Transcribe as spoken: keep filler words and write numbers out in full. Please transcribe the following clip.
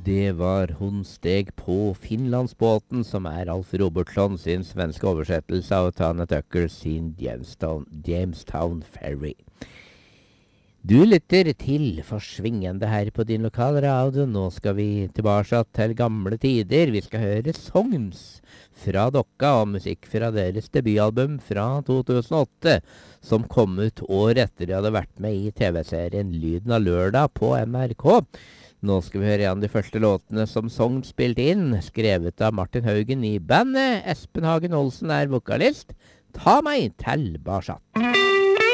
Det var Hun steg på Finlandsbåten, som er Alf Robertson sin svenske oversettelse av Tana Tucker sin Jamestown, Jamestown Ferry. Du lytter til Forsvingende her på din lokale radio. Nå skal vi tilbake til gamle tider. Vi skal høre songs fra Dokka og musikk fra deres debutalbum fra to tusen og åtte, som kom ut år etter de hadde vært med i T V-serien Lyden av lørdag på N R K. Nå skal vi høre en av de første låtene som Sogn spilte inn, skrevet av Martin Haugen i bandet. Espen Hagen Olsen er vokalist. Ta meg til Barsat.